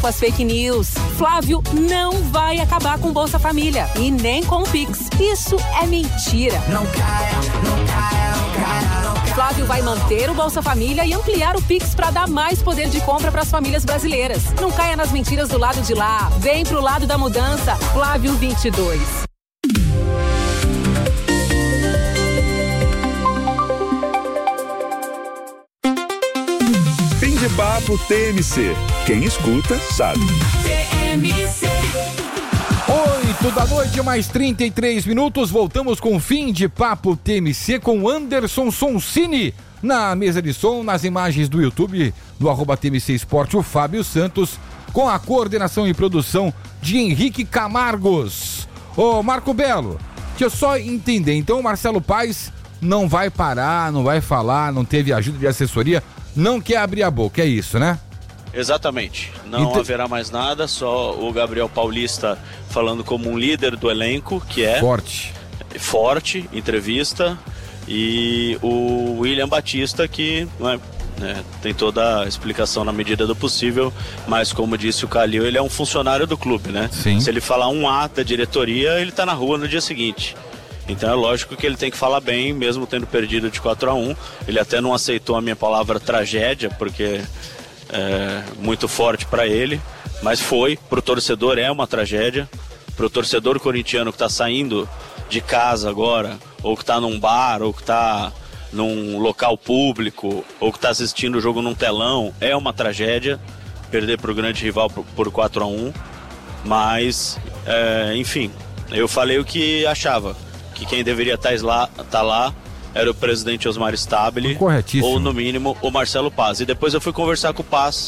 com as fake news. Flávio não vai acabar com Bolsa Família e nem com o Pix. Isso é mentira. Não caia, não caia, não caia, não caia. Flávio vai manter o Bolsa Família e ampliar o Pix para dar mais poder de compra para as famílias brasileiras. Não caia nas mentiras do lado de lá. Vem pro lado da mudança. Flávio 22. Fim de papo TMC. Quem escuta sabe. TMC. 8 da noite, mais 33 minutos. Voltamos com Fim de Papo TMC com Anderson Sonsini na mesa de som, nas imagens do YouTube do @TMC Esporte, o Fábio Santos, com a coordenação e produção de Henrique Camargos. Ô Marco Belo, deixa eu só entender, então o Marcelo Paes não vai parar, não vai falar, não teve ajuda de assessoria, não quer abrir a boca, é isso, né? Exatamente, não haverá mais nada, só o Gabriel Paulista falando como um líder do elenco, que é forte, entrevista, e o William Batista, que tem toda a explicação na medida do possível, mas como disse o Calil, ele é um funcionário do clube, né? Sim. Se ele falar um A da diretoria, ele tá na rua no dia seguinte. Então é lógico que ele tem que falar bem, mesmo tendo perdido de 4-1. Ele até não aceitou a minha palavra tragédia, porque é muito forte para ele, mas pro torcedor é uma tragédia. Pro torcedor corintiano que tá saindo de casa agora, ou que tá num bar, ou que tá num local público, ou que tá assistindo o jogo num telão, é uma tragédia perder pro grande rival por 4-1. Mas, enfim, eu falei o que achava, que quem deveria tá lá era o presidente Osmar Stabile, ou no mínimo o Marcelo Paz. E depois eu fui conversar com o Paz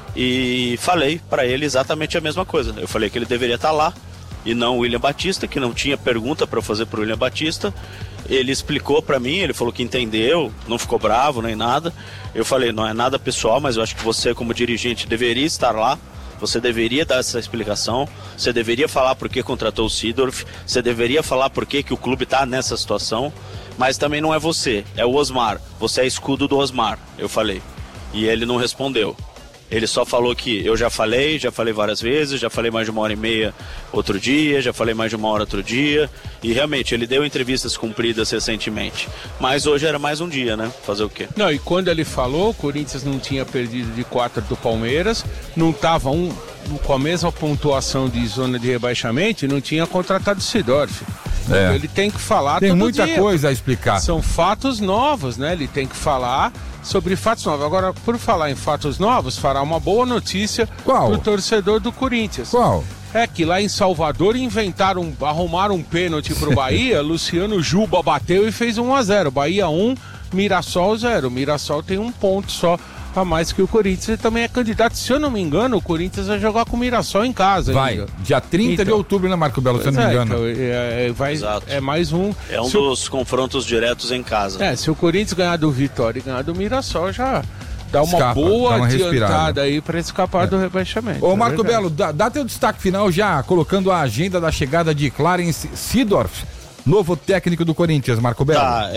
e falei para ele exatamente a mesma coisa. Eu falei que ele deveria estar lá e não o William Batista, que não tinha pergunta para fazer pro William Batista. Ele explicou para mim, ele falou que entendeu, não ficou bravo nem nada. Eu falei, não é nada pessoal, mas eu acho que você como dirigente deveria estar lá. Você deveria dar essa explicação, você deveria falar por que contratou o Seedorf, você deveria falar por que o clube está nessa situação, mas também não é você, é o Osmar, você é escudo do Osmar, eu falei. E ele não respondeu. Ele só falou que eu já falei várias vezes, já falei mais de 1h30 outro dia, já falei mais de 1 hora outro dia, e realmente ele deu entrevistas cumpridas recentemente. Mas hoje era mais um dia, né? Fazer o quê? Não, e quando ele falou, o Corinthians não tinha perdido de 4 do Palmeiras, não estava com a mesma pontuação de zona de rebaixamento e não tinha contratado o Seedorf. Ele tem que falar tem todo muita dia. Coisa a explicar. São fatos novos, né? Ele tem que falar sobre fatos novos. Agora, por falar em fatos novos, fará uma boa notícia pro torcedor do Corinthians. Qual? É que lá em Salvador arrumaram um pênalti pro Bahia, Luciano Juba bateu e fez 1-0. Bahia 1, Mirassol 0. Mirassol tem 1 ponto só a mais que o Corinthians. Ele também é candidato, se eu não me engano, o Corinthians vai jogar com o Mirassol em casa. Vai, amiga. dia 30 de outubro, né, Marco Belo, se eu não me engano. Então, é mais um... É um dos confrontos diretos em casa. Se o Corinthians ganhar do Vitória e ganhar do Mirassol, já dá uma boa adiantada aí para escapar do rebaixamento. Ô Marco Belo, dá teu destaque final já, colocando a agenda da chegada de Clarence Seedorf, novo técnico do Corinthians, Marco Belo. Tá,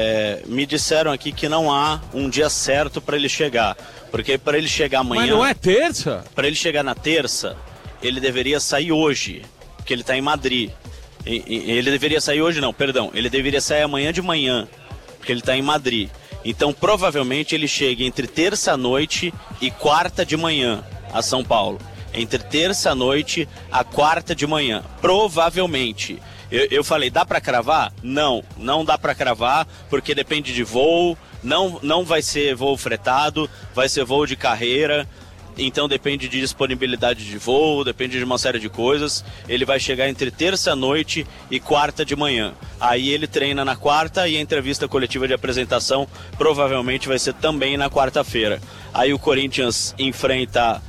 me disseram aqui que não há um dia certo para ele chegar, porque para ele chegar amanhã... Mas não é terça? Para ele chegar na terça, ele deveria sair hoje, porque ele está em Madrid. Ele deveria sair hoje não, perdão, ele deveria sair amanhã de manhã, porque ele está em Madrid. Então provavelmente ele chega entre terça-noite e quarta de manhã a São Paulo. Entre terça-noite a quarta de manhã, provavelmente. Eu falei, dá pra cravar? Não dá pra cravar, porque depende de voo, não vai ser voo fretado, vai ser voo de carreira, então depende de disponibilidade de voo, depende de uma série de coisas. Ele vai chegar entre terça-noite e quarta de manhã. Aí ele treina na quarta e a entrevista coletiva de apresentação provavelmente vai ser também na quarta-feira. Aí o Corinthians enfrenta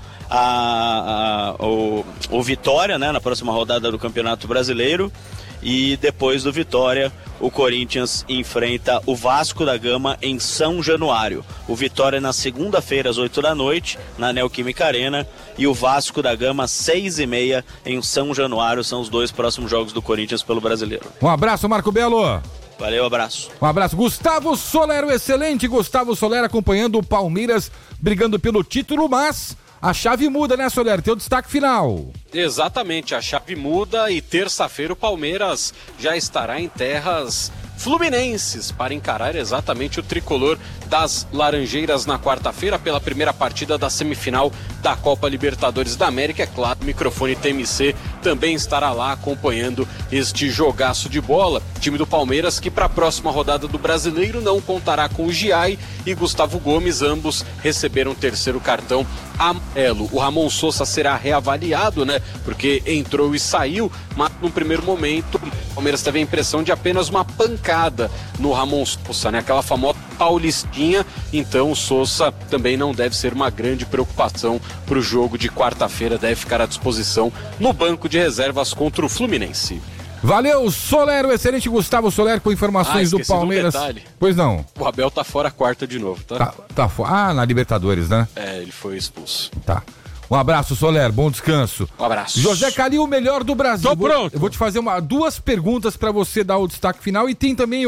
o Vitória, né, na próxima rodada do Campeonato Brasileiro. E depois do Vitória, o Corinthians enfrenta o Vasco da Gama em São Januário. O Vitória na segunda-feira às 8 da noite, na Neoquímica Arena, e o Vasco da Gama 6h30 em São Januário. São os 2 próximos jogos do Corinthians pelo Brasileiro. Um abraço, Marco Belo. Valeu, abraço. Um abraço. Gustavo Solero, excelente Gustavo Solero acompanhando o Palmeiras, brigando pelo título, mas a chave muda, né, Soler? Teu destaque final. Exatamente, a chave muda e terça-feira o Palmeiras já estará em terras fluminenses para encarar exatamente o tricolor das Laranjeiras na quarta-feira pela primeira partida da semifinal da Copa Libertadores da América. É claro, o microfone TMC também estará lá acompanhando este jogaço de bola. Time do Palmeiras que para a próxima rodada do Brasileiro não contará com o Giai e Gustavo Gomes, ambos receberam terceiro cartão amarelo. O Ramon Sosa será reavaliado, né? Porque entrou e saiu, mas no primeiro momento o Palmeiras teve a impressão de apenas uma pancada no Ramon Sosa, né? Aquela famosa paulistinha. Então o Sosa também não deve ser uma grande preocupação para o jogo de quarta-feira, deve ficar à disposição no banco de reservas contra o Fluminense. Valeu, Soler, o excelente Gustavo Soler com informações do Palmeiras. Pois não. O Abel tá fora a quarta de novo, tá? Tá fora. Ah, na Libertadores, né? É, ele foi expulso. Tá. Um abraço, Soler, bom descanso. Um abraço. José Calil, o melhor do Brasil. Tô pronto. Eu vou te fazer duas perguntas para você dar o destaque final e tem também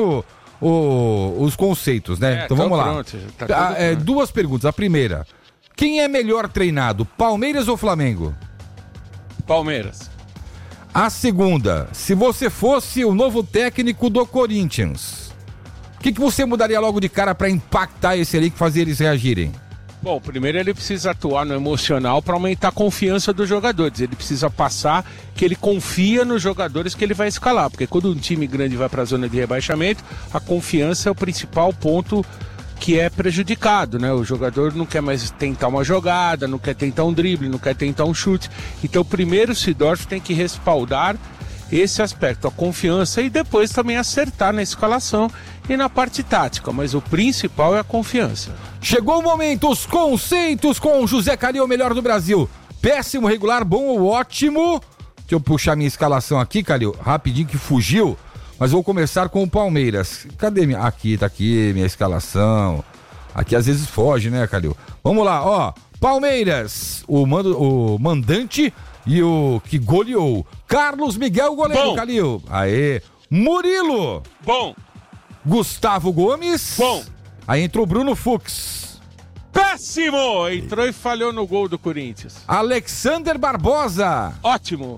os conceitos, né? Então vamos lá. Pronto, tá pronto. Duas perguntas. A primeira, quem é melhor treinado, Palmeiras ou Flamengo? Palmeiras. A segunda, se você fosse o novo técnico do Corinthians, o que você mudaria logo de cara para impactar esse elenco e fazer eles reagirem? Bom, primeiro ele precisa atuar no emocional para aumentar a confiança dos jogadores. Ele precisa passar que ele confia nos jogadores que ele vai escalar, porque quando um time grande vai para a zona de rebaixamento, a confiança é o principal ponto que é prejudicado, né? O jogador não quer mais tentar uma jogada, não quer tentar um drible, não quer tentar um chute. Então primeiro o Seedorf tem que respaldar esse aspecto, a confiança, e depois também acertar na escalação e na parte tática, mas o principal é a confiança. Chegou o momento, os conceitos com José Calil, o melhor do Brasil. Péssimo, regular, bom ou ótimo? Deixa eu puxar minha escalação aqui, Calil, rapidinho que fugiu. Mas vou começar com o Palmeiras. Cadê minha... Aqui, tá aqui minha escalação. Aqui às vezes foge, né, Calil? Vamos lá, ó. Palmeiras, o mandante e o que goleou. Carlos Miguel, goleiro, Calil. Aê. Murilo. Bom. Gustavo Gomes. Bom. Aí entrou Bruno Fux. Péssimo! Entrou e falhou no gol do Corinthians. Alexander Barbosa. Ótimo.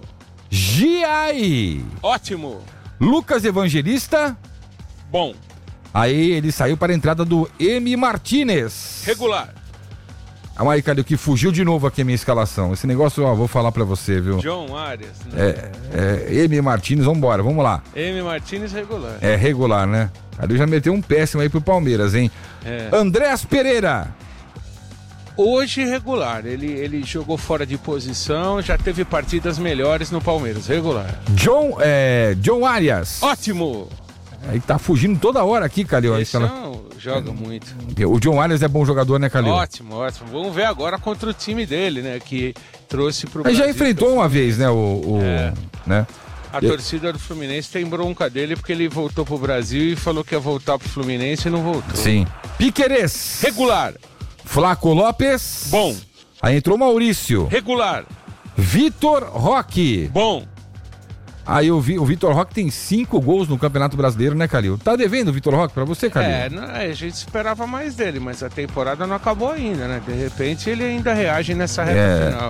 Giai. Ótimo. Lucas Evangelista. Bom. Aí ele saiu para a entrada do M. Martinez. Regular. Aí, Calil, que fugiu de novo aqui a minha escalação. Esse negócio, ó, vou falar pra você, viu? John Arias. Né? M. Martinez, vambora, vamos lá. M. Martinez regular. É regular, né? Calil já meteu um péssimo aí pro Palmeiras, hein? Andrés Pereira. Hoje regular, ele jogou fora de posição, já teve partidas melhores no Palmeiras, regular. John Arias. Ótimo! Aí tá fugindo toda hora aqui, Calil. Joga muito. O John Arias é bom jogador, né, Calil? Ótimo, ótimo. Vamos ver agora contra o time dele, né, que trouxe pro Brasil. Já enfrentou uma vez, né, né? A torcida do Fluminense tem bronca dele porque ele voltou pro Brasil e falou que ia voltar pro Fluminense e não voltou. Sim. Piquerez. Regular. Flaco Lopes. Bom. Aí entrou Maurício. Regular. Vitor Roque. Bom. Aí o Vitor Roque tem 5 gols no Campeonato Brasileiro, né, Calil? Tá devendo o Vitor Roque pra você, Calil? A gente esperava mais dele, mas a temporada não acabou ainda, né? De repente ele ainda reage nessa reta final.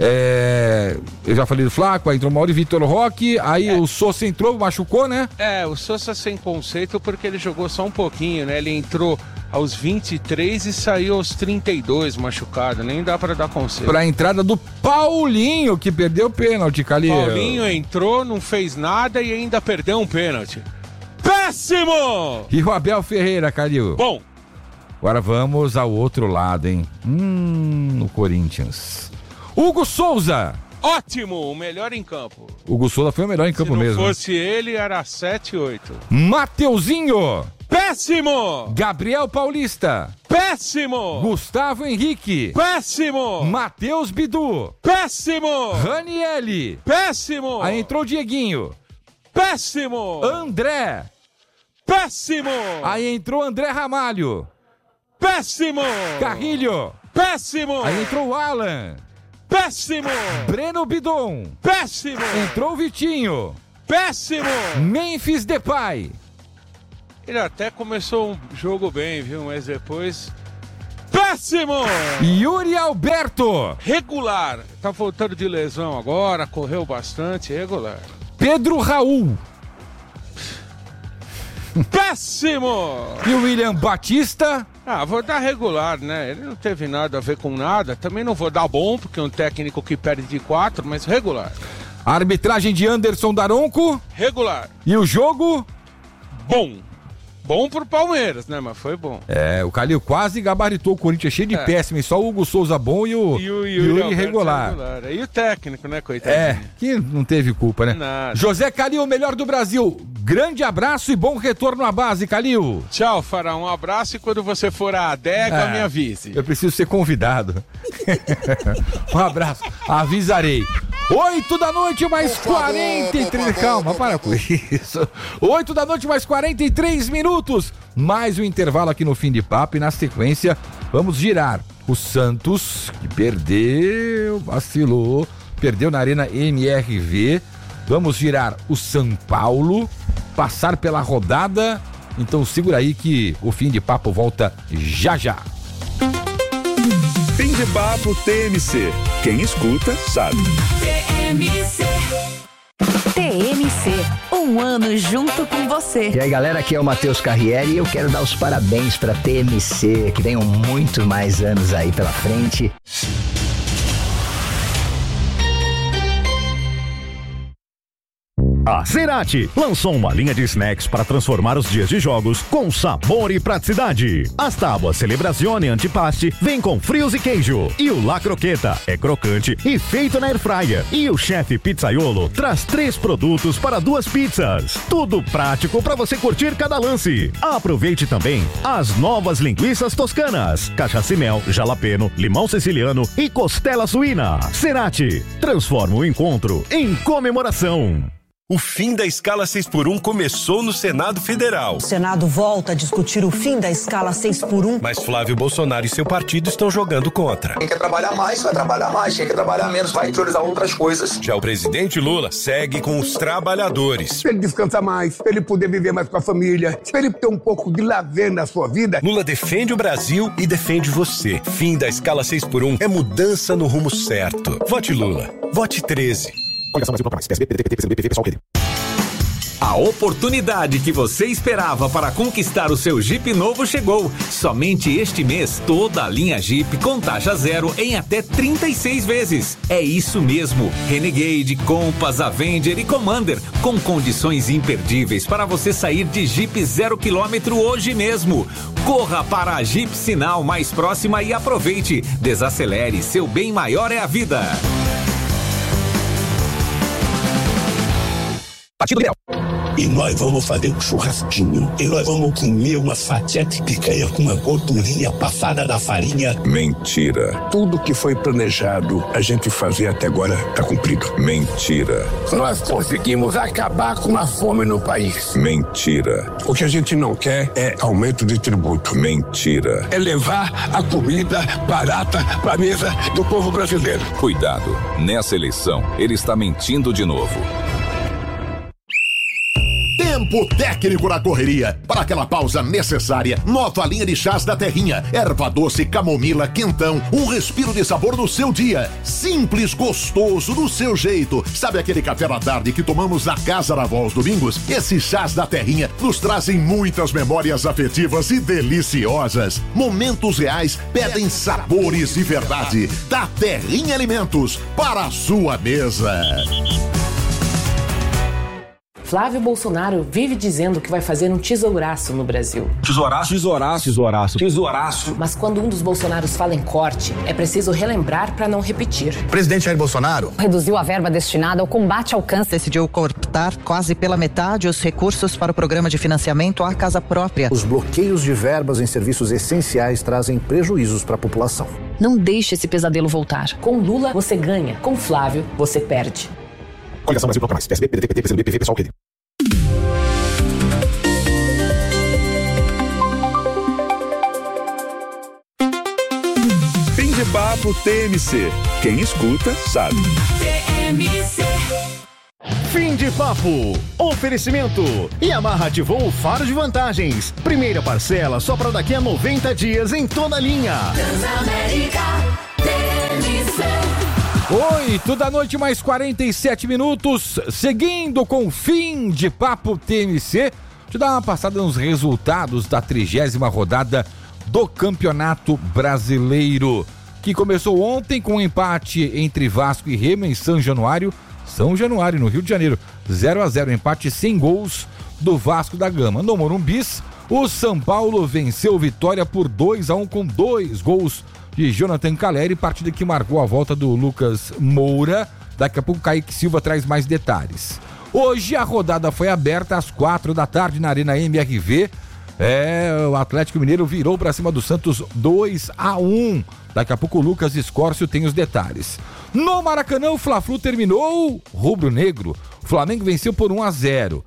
Eu já falei do Flaco, aí entrou o Maurício, Vitor Roque, aí o Sosa entrou, machucou, né? O Sosa sem conceito porque ele jogou só um pouquinho, né? Ele entrou aos 23 e saiu aos 32 machucado, nem dá pra dar conselho. Pra entrada do Paulinho, que perdeu o pênalti, Calil. Paulinho entrou, não fez nada e ainda perdeu um pênalti. Péssimo! E o Abel Ferreira, Calil. Bom. Agora vamos ao outro lado, hein? No Corinthians. Hugo Souza. Ótimo, o melhor em campo. Hugo Souza foi o melhor em campo mesmo. Se não fosse ele, era 7-8. Mateuzinho. Péssimo! Gabriel Paulista. Péssimo! Gustavo Henrique. Péssimo! Matheus Bidu. Péssimo! Ranielli. Péssimo! Aí entrou o Dieguinho. Péssimo! André. Péssimo! Aí entrou André Ramalho. Péssimo! Carrilho. Péssimo! Aí entrou o Alan. Péssimo! Breno Bidon. Péssimo! Entrou o Vitinho. Péssimo! Memphis Depay. Ele até começou um jogo bem, viu? Mas depois... Péssimo! Yuri Alberto. Regular. Tá voltando de lesão agora, correu bastante, regular. Pedro Raul. Péssimo! E o William Batista. Vou dar regular, né? Ele não teve nada a ver com nada. Também não vou dar bom, porque é um técnico que perde de 4, mas regular. A arbitragem de Anderson Daronco. Regular. E o jogo? Bom. Bom pro Palmeiras, né? Mas foi bom. O Calil quase gabaritou o Corinthians, cheio de péssimo. Só o Hugo Souza bom e o Yuri regular. E o técnico, né, coitado? Que não teve culpa, né? Nada. José Calil, o melhor do Brasil. Grande abraço e bom retorno à base, Calil. Tchau, Fará. Um abraço e quando você for à adega, me avise. Eu preciso ser convidado. Um abraço. Avisarei. 8 da noite, mais 43... Calma, para com isso. 8 da noite, mais 43 minutos. Mais um intervalo aqui no Fim de Papo. E na sequência, vamos girar o Santos, que perdeu, vacilou, perdeu na Arena MRV. Vamos girar o São Paulo, passar pela rodada. Então segura aí que o Fim de Papo volta já já. Fim de Papo TMC. Quem escuta, sabe. TMC, um ano junto com você. E aí, galera, aqui é o Matheus Carriere e eu quero dar os parabéns pra TMC, que venham muito mais anos aí pela frente. A Cerati lançou uma linha de snacks para transformar os dias de jogos com sabor e praticidade. As tábuas Celebrazione Antipaste vêm com frios e queijo. E o La Croqueta é crocante e feito na airfryer. E o chefe Pizzaiolo traz 3 produtos para 2 pizzas. Tudo prático para você curtir cada lance. Aproveite também as novas linguiças toscanas, cachaça e mel, jalapeno, limão siciliano e costela suína. Cerati transforma o encontro em comemoração. O fim da escala 6x1 começou no Senado Federal. O Senado volta a discutir o fim da escala 6x1. Mas Flávio Bolsonaro e seu partido estão jogando contra. Quem quer trabalhar mais, vai trabalhar mais. Quem quer trabalhar menos, vai priorizar outras coisas. Já o presidente Lula segue com os trabalhadores. Pra ele descansar mais, pra ele poder viver mais com a família, pra ele ter um pouco de lazer na sua vida. Lula defende o Brasil e defende você. Fim da escala 6x1 é mudança no rumo certo. Vote Lula. Vote 13. A oportunidade que você esperava para conquistar o seu Jeep novo chegou. Somente este mês, toda a linha Jeep com taxa zero em até 36 vezes. É isso mesmo. Renegade, Compass, Avenger e Commander, com condições imperdíveis para você sair de Jeep 0 km hoje mesmo. Corra para a Jeep Sinal mais próxima e aproveite. Desacelere, seu bem maior é a vida. Partido Liberal. E nós vamos fazer um churrasquinho. E nós vamos comer uma fatia de picanha com uma gordurinha passada da farinha. Mentira. Tudo que foi planejado a gente fazer até agora tá cumprido. Mentira. Nós conseguimos acabar com a fome no país. Mentira. O que a gente não quer é aumento de tributo. Mentira. É levar a comida barata pra mesa do povo brasileiro. Cuidado, nessa eleição ele está mentindo de novo. Tempo técnico na correria. Para aquela pausa necessária, nova linha de chás da Terrinha. Erva doce, camomila, quentão. Um respiro de sabor no seu dia. Simples, gostoso, do seu jeito. Sabe aquele café da tarde que tomamos na casa da avó aos domingos? Esses chás da Terrinha nos trazem muitas memórias afetivas e deliciosas. Momentos reais pedem sabores de verdade. Da Terrinha Alimentos, para a sua mesa. Flávio Bolsonaro vive dizendo que vai fazer um tesouraço no Brasil. Tesouraço? Tesouraço. Tesouraço. Tesouraço. Mas quando um dos Bolsonaros fala em corte, é preciso relembrar para não repetir. Presidente Jair Bolsonaro reduziu a verba destinada ao combate ao câncer. Decidiu cortar quase pela metade os recursos para o programa de financiamento à casa própria. Os bloqueios de verbas em serviços essenciais trazem prejuízos para a população. Não deixe esse pesadelo voltar. Com Lula, você ganha. Com Flávio, você perde. Coligação Brasil Bloco Mais. PSB, PDT, PT, PCdoB, PV, PSOL, PD. Fim de Papo TMC. Quem escuta, sabe. TMC. Fim de papo. Oferecimento. Yamaha ativou o faro de vantagens. Primeira parcela só para daqui a 90 dias em toda a linha. Transamérica TMC. 8 da noite, mais 47 minutos. Seguindo com Fim de Papo TMC. Deixa eu dar uma passada nos resultados da 30ª rodada do Campeonato Brasileiro, que começou ontem com um empate entre Vasco e Remo em São Januário, no Rio de Janeiro, 0-0, empate sem gols do Vasco da Gama. No Morumbi, o São Paulo venceu o Vitória por 2-1 com 2 gols de Jonathan Caleri, partida que marcou a volta do Lucas Moura. Daqui a pouco o Kaique Silva traz mais detalhes. Hoje a rodada foi aberta às 4 da tarde na Arena MRV. O Atlético Mineiro virou para cima do Santos 2-1. Daqui a pouco o Lucas Escórcio tem os detalhes. No Maracanã, o Fla-Flu terminou rubro-negro. O Flamengo venceu por 1-0.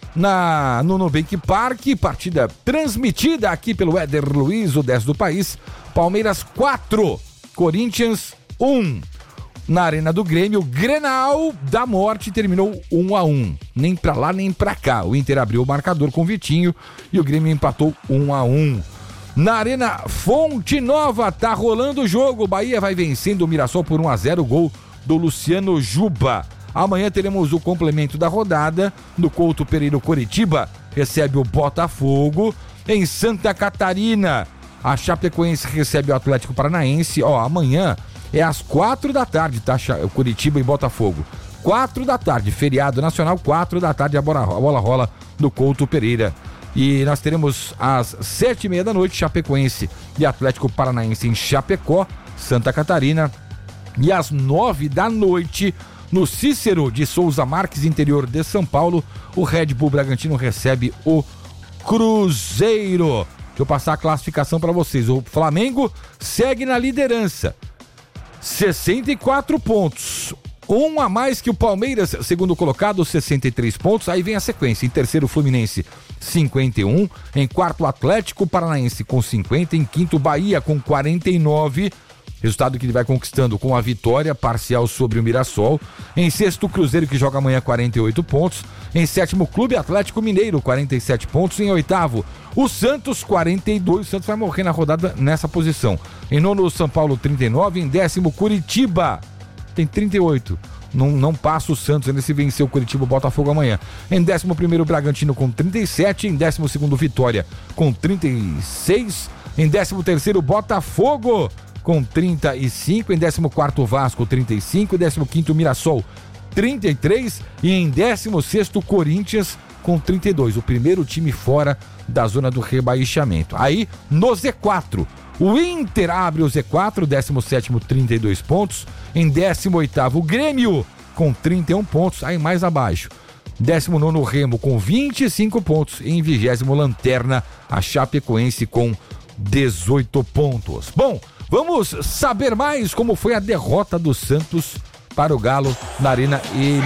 No Nubank Park, partida transmitida aqui pelo Éder Luiz, o 10 do país. Palmeiras 4, Corinthians 1. Na Arena do Grêmio, Grenal da Morte terminou 1-1. Nem pra lá, nem pra cá. O Inter abriu o marcador com o Vitinho e o Grêmio empatou 1-1. Na Arena Fonte Nova, tá rolando o jogo. O Bahia vai vencendo o Mirassol por 1-0, gol do Luciano Juba. Amanhã teremos o complemento da rodada. No Couto Pereira, Coritiba recebe o Botafogo. Em Santa Catarina, a Chapecoense recebe o Atlético Paranaense. Amanhã é às 4 da tarde, tá? Curitiba e Botafogo. 4 da tarde, feriado nacional, 4 da tarde a bola rola do Couto Pereira. E nós teremos às 7h30 da noite, Chapecoense e Atlético Paranaense em Chapecó, Santa Catarina. E às 9 da noite, no Cícero de Souza Marques, interior de São Paulo, o Red Bull Bragantino recebe o Cruzeiro. Deixa eu passar a classificação para vocês. O Flamengo segue na liderança. 64 pontos, um a mais que o Palmeiras, segundo colocado, 63 pontos. Aí vem a sequência: em terceiro, Fluminense, 51, em quarto, Atlético Paranaense com 50, em quinto, Bahia com 49, resultado que ele vai conquistando com a vitória parcial sobre o Mirassol. Em sexto, Cruzeiro, que joga amanhã, 48 pontos. Em sétimo, Clube Atlético Mineiro, 47 pontos. Em oitavo, o Santos, 42. O Santos vai morrer na rodada nessa posição. Em nono, São Paulo, 39. Em décimo, Curitiba, tem 38. Não passa o Santos, ele se venceu o Curitiba, o Botafogo amanhã. Em 11º, Bragantino com 37. Em 12º, Vitória com 36. Em 13º, Botafogo com 35. Em 14º, Vasco, 35. Em 15º, Mirassol, 33. E em 16º, Corinthians com 32. O primeiro time fora da zona do rebaixamento. Aí, no Z4, o Inter abre o Z4, 17º, 32 pontos. Em 18º, o Grêmio com 31 pontos. Aí mais abaixo, 19º, Remo com 25 pontos. Em 20º, Lanterna, a Chapecoense com 18 pontos. Bom, vamos saber mais como foi a derrota do Santos para o Galo na Arena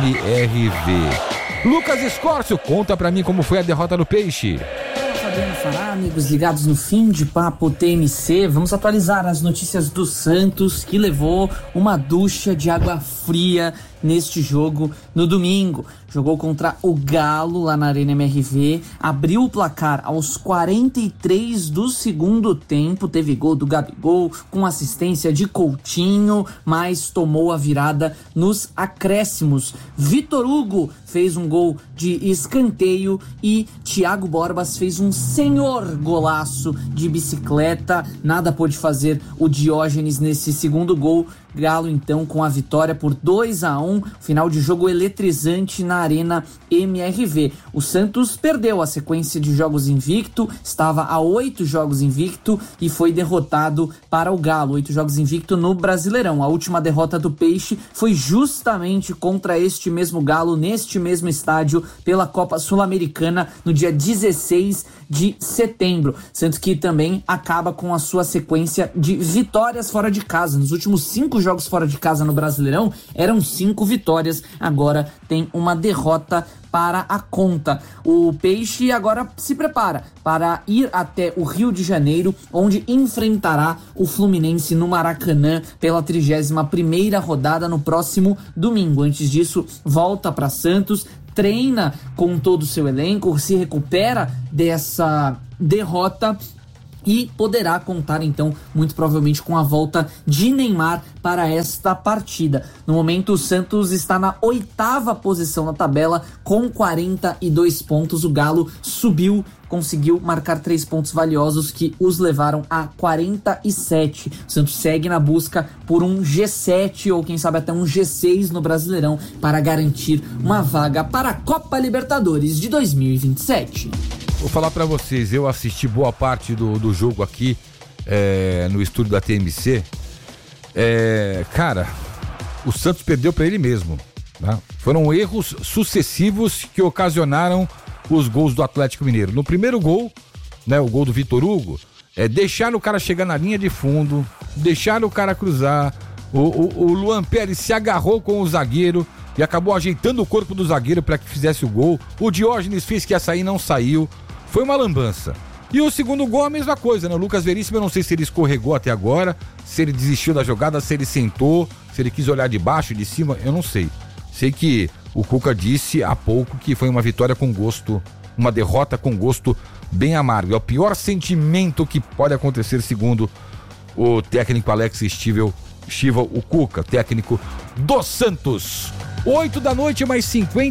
MRV. Lucas Escórcio, conta pra mim como foi a derrota do Peixe. Fabiano Fará, amigos ligados no Fim de Papo TMC, vamos atualizar as notícias do Santos, que levou uma ducha de água fria neste jogo no domingo. Jogou contra o Galo lá na Arena MRV, abriu o placar aos 43 do segundo tempo, teve gol do Gabigol com assistência de Coutinho, mas tomou a virada nos acréscimos. Vitor Hugo fez um gol de escanteio e Thiago Borbas fez um senhor golaço de bicicleta. Nada pôde fazer o Diógenes nesse segundo gol. Galo então com a vitória por 2-1, final de jogo eletrizante na Arena MRV. O Santos perdeu a sequência de jogos invicto, estava a 8 jogos invicto e foi derrotado para o Galo, 8 jogos invicto no Brasileirão. A última derrota do Peixe foi justamente contra este mesmo Galo, neste mesmo estádio, pela Copa Sul-Americana, no dia 16 de setembro. Santos que também acaba com a sua sequência de vitórias fora de casa. Nos últimos 5 5 jogos fora de casa no Brasileirão, eram 5 vitórias, agora tem uma derrota para a conta. O Peixe agora se prepara para ir até o Rio de Janeiro, onde enfrentará o Fluminense no Maracanã pela 31ª rodada no próximo domingo. Antes disso, volta para Santos, treina com todo o seu elenco, se recupera dessa derrota e poderá contar então muito provavelmente com a volta de Neymar para esta partida. No momento o Santos está na 8ª posição na tabela com 42 pontos. O Galo subiu, conseguiu marcar 3 pontos valiosos que os levaram a 47. O Santos segue na busca por um G7 ou quem sabe até um G6 no Brasileirão para garantir uma vaga para a Copa Libertadores de 2027. Vou falar pra vocês, eu assisti boa parte do jogo aqui no estúdio da TMC. Cara, o Santos perdeu pra ele mesmo, né? Foram erros sucessivos que ocasionaram os gols do Atlético Mineiro. No primeiro gol, né, o gol do Vitor Hugo, deixaram o cara chegar na linha de fundo, deixaram o cara cruzar. O Luan Pérez se agarrou com o zagueiro e acabou ajeitando o corpo do zagueiro para que fizesse o gol. O Diógenes fez que ia sair, não saiu. Foi uma lambança. E o segundo gol a mesma coisa, né? O Lucas Veríssimo, eu não sei se ele escorregou até agora, se ele desistiu da jogada, se ele sentou, se ele quis olhar de baixo, de cima, eu não sei. Sei que o Cuca disse há pouco que foi uma vitória com gosto, uma derrota com gosto bem amargo. É o pior sentimento que pode acontecer, segundo o técnico Alex Stivel, o Cuca, técnico do Santos. 8 da noite, mais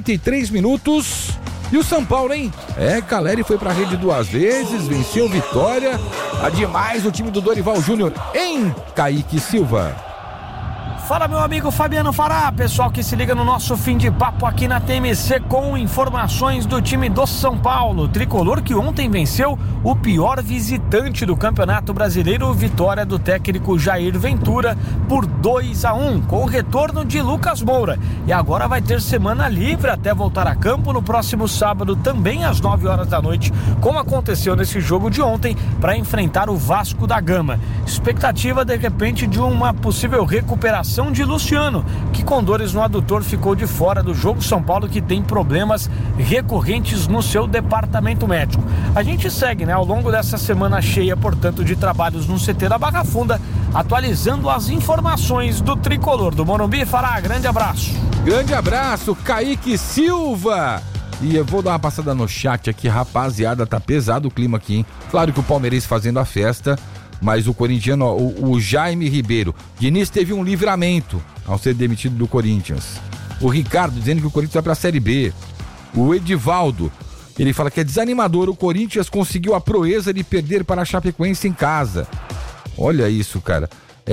53 minutos. E o São Paulo, hein? Caleri foi pra rede 2 vezes, venceu Vitória. A demais o time do Dorival Júnior em Kaique Silva. Fala, meu amigo Fabiano Fará, pessoal que se liga no nosso fim de papo aqui na TMC com informações do time do São Paulo. Tricolor que ontem venceu o pior visitante do Campeonato Brasileiro, vitória do técnico Jair Ventura por 2-1, com o retorno de Lucas Moura. E agora vai ter semana livre até voltar a campo no próximo sábado, também às 9 horas da noite, como aconteceu nesse jogo de ontem, para enfrentar o Vasco da Gama. Expectativa, de repente, de uma possível recuperação de Luciano, que com dores no adutor ficou de fora do jogo. São Paulo que tem problemas recorrentes no seu departamento médico. A gente segue, né, ao longo dessa semana cheia, portanto, de trabalhos no CT da Barra Funda, atualizando as informações do Tricolor do Morumbi. Fará, grande abraço. Grande abraço, Kaique Silva. E eu vou dar uma passada no chat aqui, rapaziada, tá pesado o clima aqui, hein? Claro que o palmeirense fazendo a festa, mas o corintiano, o Jaime Ribeiro, Diniz teve um livramento ao ser demitido do Corinthians. O Ricardo dizendo que o Corinthians vai pra Série B. O Edivaldo, ele fala que é desanimador, o Corinthians conseguiu a proeza de perder para a Chapecoense em casa. Olha isso, cara.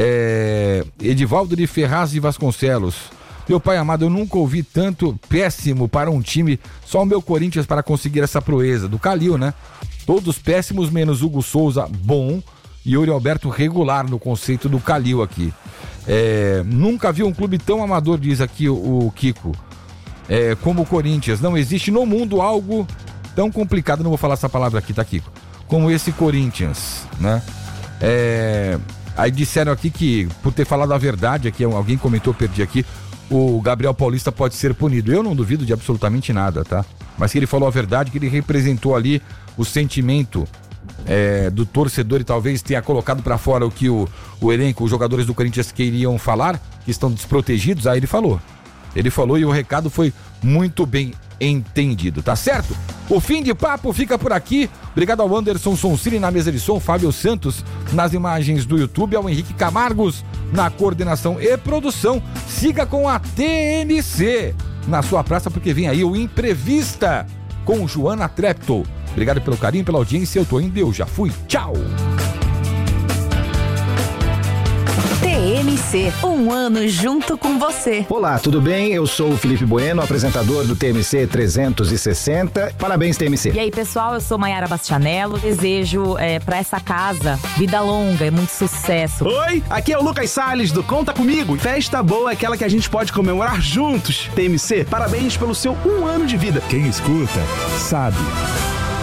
Edivaldo de Ferraz de Vasconcelos. Meu pai amado, eu nunca ouvi tanto péssimo para um time, só o meu Corinthians para conseguir essa proeza. Do Calil, né? Todos péssimos, menos Hugo Souza, bom. E Yuri Alberto regular no conceito do Calil aqui. Nunca vi um clube tão amador, diz aqui o Kiko, como o Corinthians. Não existe no mundo algo tão complicado, não vou falar essa palavra aqui, tá, Kiko? Como esse Corinthians, né? Aí disseram aqui que, por ter falado a verdade, aqui alguém comentou, perdi aqui, o Gabriel Paulista pode ser punido. Eu não duvido de absolutamente nada, tá? Mas que ele falou a verdade, que ele representou ali o sentimento do torcedor e talvez tenha colocado pra fora o que o elenco, os jogadores do Corinthians queriam falar, que estão desprotegidos. Aí ele falou e o recado foi muito bem entendido, tá certo? O fim de papo fica por aqui. Obrigado ao Anderson Sonsini na mesa de som, Fábio Santos nas imagens do YouTube, ao Henrique Camargos na coordenação e produção. Siga com a TMC na sua praça, porque vem aí o Imprevista com Joana Treptow. Obrigado pelo carinho, pela audiência. Eu tô indo, eu já fui. Tchau! TMC, um ano junto com você. Olá, tudo bem? Eu sou o Felipe Bueno, apresentador do TMC 360. Parabéns, TMC. E aí, pessoal, eu sou Maiara Bastianello. Desejo pra essa casa vida longa e muito sucesso. Oi, aqui é o Lucas Salles do Conta Comigo. Festa boa é aquela que a gente pode comemorar juntos. TMC, parabéns pelo seu 1 ano de vida. Quem escuta, sabe.